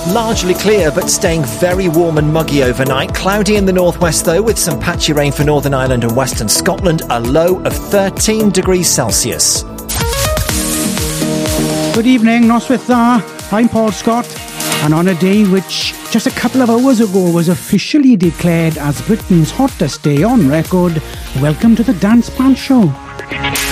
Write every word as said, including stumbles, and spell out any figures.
Largely clear but staying very warm and muggy overnight. Cloudy in the northwest though, with some patchy rain for Northern Ireland and western Scotland. A low of thirteen degrees Celsius. Good evening, Noswaith Dda. I'm Paul Scott, and on a day which just a couple of hours ago was officially declared as Britain's hottest day on record, welcome to the Dance Pants Show.